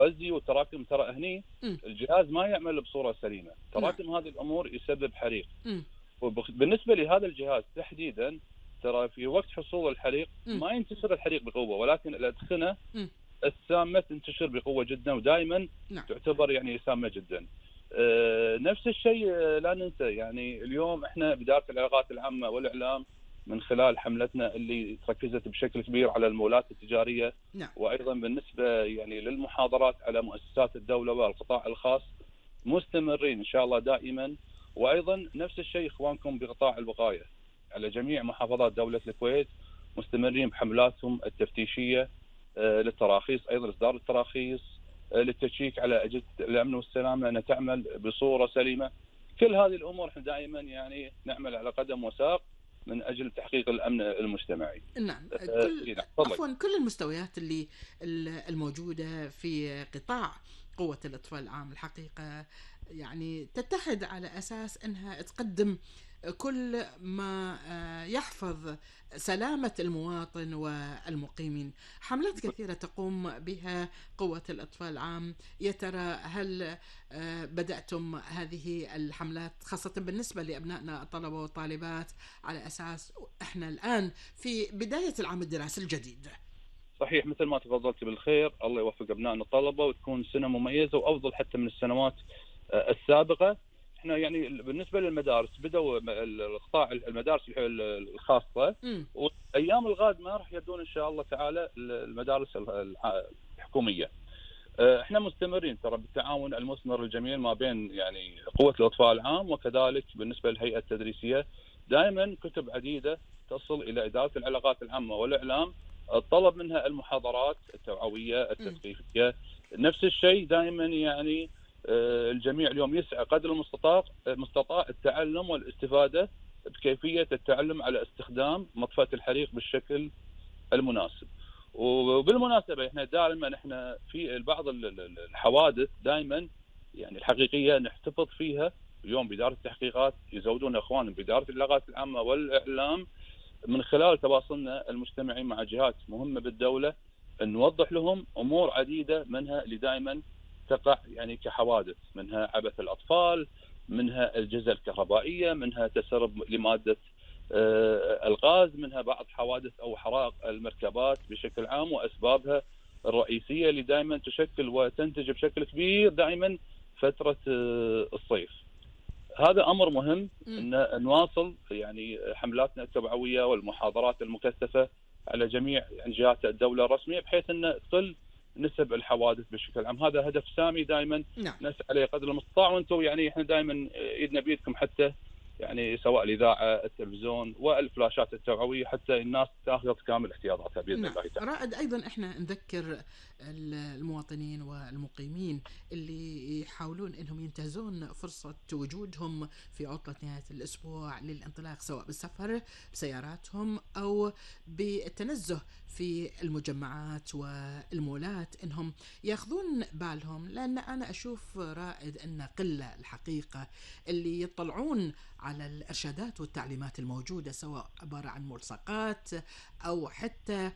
غزي وتراكم، ترى هني مم. الجهاز ما يعمل بصوره سليمه، نعم. تراكم هذه الامور يسبب حريق. مم. وبالنسبه لهذا الجهاز تحديدا، ترى في وقت حصول الحريق مم. ما ينتشر الحريق بقوه، ولكن الادخنه مم. السامه تنتشر بقوه جدا، ودائما نعم. تعتبر يعني سامه جدا. نفس الشيء، لا ننسى يعني اليوم احنا بدايه العلاقات العامه والاعلام من خلال حملتنا اللي ركزت بشكل كبير على المولات التجاريه، نعم. وايضا بالنسبه يعني للمحاضرات على مؤسسات الدوله والقطاع الخاص، مستمرين ان شاء الله دائما. وايضا نفس الشيء اخوانكم بقطاع الوقايه على جميع محافظات دوله الكويت مستمرين بحملاتهم التفتيشيه للتراخيص، ايضا اصدار التراخيص، للتشيك على اجهزه الامن والسلامه انها تعمل بصوره سليمه. كل هذه الامور احنا دائما يعني نعمل على قدم وساق من اجل تحقيق الامن المجتمعي. نعم. نعم تفضل. عفوا، كل المستويات اللي الموجودة في قطاع قوة الإطفاء العام الحقيقة يعني تتحد على أساس أنها تقدم كل ما يحفظ سلامة المواطن والمقيمين. حملات كثيرة تقوم بها قوة الإطفاء العام. يا ترى هل بدأتم هذه الحملات خاصة بالنسبة لأبنائنا الطلبة والطالبات على أساس إحنا الآن في بداية العام الدراسي الجديد؟ صحيح، مثل ما تفضلت بالخير، الله يوفق ابنائنا الطلبه وتكون سنه مميزه وافضل حتى من السنوات السابقه. احنا يعني بالنسبه للمدارس بدأوا القطاع المدارس الخاصه، وايام القادمه راح يبدون ان شاء الله تعالى المدارس الحكوميه. احنا مستمرين ترى بالتعاون المثمر الجميل ما بين يعني قوه الاطفاء العام وكذلك بالنسبه للهيئه التدريسيه. دائما كتب عديده تصل الى اداره العلاقات العامه والاعلام، الطلب منها المحاضرات التوعويه التثقيفيه. نفس الشيء دائما يعني الجميع اليوم يسعى قدر المستطاع التعلم والاستفاده بكيفيه التعلم على استخدام مطفاه الحريق بالشكل المناسب. وبالمناسبه احنا دائما احنا في بعض الحوادث دائما يعني الحقيقيه نحتفظ فيها. اليوم باداره التحقيقات يزودون اخوانهم باداره العلاقات العامه والاعلام من خلال تواصلنا المجتمعي مع جهات مهمه بالدوله، نوضح لهم امور عديده منها اللي دائما تقع يعني كحوادث، منها عبث الاطفال، منها الجزء الكهربائيه، منها تسرب لماده الغاز، منها بعض حوادث او حرائق المركبات بشكل عام، واسبابها الرئيسيه اللي دائما تشكل وتنتج بشكل كبير دائما فتره الصيف. هذا امر مهم ان نواصل يعني حملاتنا التوعويه والمحاضرات المكثفه على جميع يعني جهات الدوله الرسميه بحيث ان تقل نسب الحوادث بشكل عام. هذا هدف سامي دائما نسعى عليه قدر المستطاع، وانتم يعني احنا دائما ايدنا بيدكم حتى يعني سواء الاذاعه، التلفزيون والفلاشات التوعويه حتى الناس تاخذ كامل احتياطاتها باذن الله تعالى. رائد. ايضا احنا نذكر المواطنين والمقيمين اللي يحاولون انهم ينتهزون فرصه وجودهم في عطله نهايه الاسبوع للانطلاق سواء بالسفر بسياراتهم او بالتنزه في المجمعات والمولات انهم ياخذون بالهم، لان انا اشوف رائد ان قله الحقيقه اللي يطلعون على الارشادات والتعليمات الموجوده سواء عباره عن ملصقات او حتى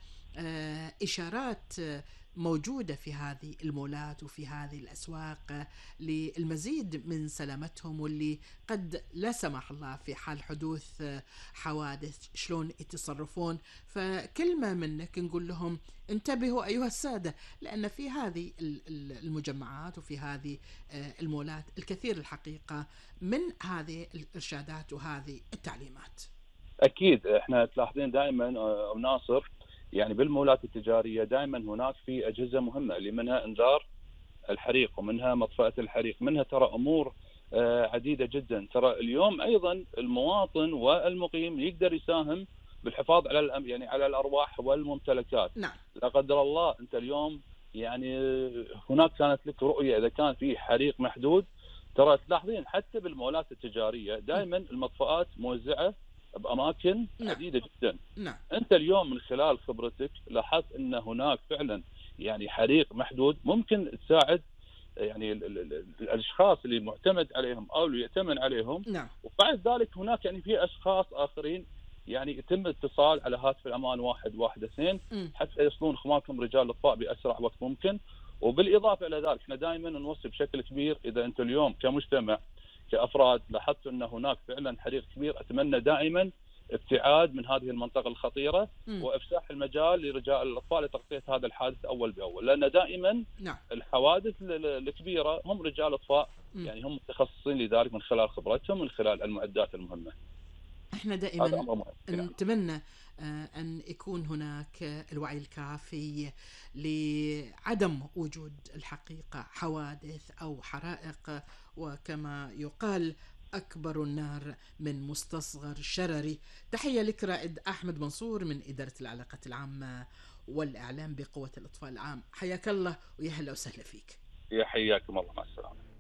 إشارات موجودة في هذه المولات وفي هذه الأسواق للمزيد من سلامتهم، واللي قد لا سمح الله في حال حدوث حوادث شلون يتصرفون. فكلمة منك نقول لهم انتبهوا أيها السادة، لأن في هذه المجمعات وفي هذه المولات الكثير الحقيقة من هذه الإرشادات وهذه التعليمات. أكيد احنا تلاحظين دائما ناصر يعني بالمولات التجاريه دائما هناك في اجهزه مهمه اللي منها انذار الحريق ومنها مطفاه الحريق، منها ترى امور عديده جدا. ترى اليوم ايضا المواطن والمقيم يقدر يساهم بالحفاظ على يعني على الارواح والممتلكات. نعم. لا قدر الله انت اليوم يعني هناك كانت لك رؤيه اذا كان في حريق محدود، ترى تلاحظين حتى بالمولات التجاريه دائما المطفئات موزعه باماكن عديده جدا. انت اليوم من خلال خبرتك لاحظت ان هناك فعلا يعني حريق محدود ممكن تساعد يعني الاشخاص اللي معتمد عليهم او اللي يأتمن عليهم. وبعد ذلك هناك يعني في اشخاص اخرين يعني يتم الاتصال على هاتف الامان 112 حتى يصلون اخوانكم رجال الاطفاء باسرع وقت ممكن. وبالاضافه الى ذلك احنا دائما نوصي بشكل كبير، اذا انتم اليوم كمجتمع كافراد لاحظتوا ان هناك فعلا حريق كبير، اتمنى دائما ابتعاد من هذه المنطقه الخطيره وافساح المجال لرجال الاطفاء لتغطيه هذا الحادث اول باول، لان دائما نعم. الحوادث الكبيره هم رجال اطفاء، يعني هم متخصصين لذلك من خلال خبرتهم، من خلال المعدات المهمه. احنا دائما نتمنى أن يكون هناك الوعي الكافي لعدم وجود الحقيقة حوادث أو حرائق، وكما يقال أكبر النار من مستصغر شرري. تحية لك رائد أحمد منصور من إدارة العلاقات العامة والإعلام بقوة الإطفاء العام، حياك الله ويا هلا وسهلا فيك. يا حياكم الله، مع السلامة.